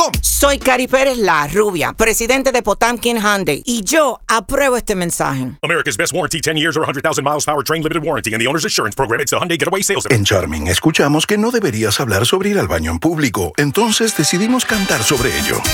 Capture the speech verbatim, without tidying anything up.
Soy Cari Pérez, la rubia, presidente de Potamkin Hyundai, y yo apruebo este mensaje. America's best warranty, ten years or one hundred thousand miles powertrain limited warranty, and the owner's assurance program. It's the Hyundai Getaway Sales Event. En Charming escuchamos que no deberías hablar sobre ir al baño en público, entonces decidimos cantar sobre ello.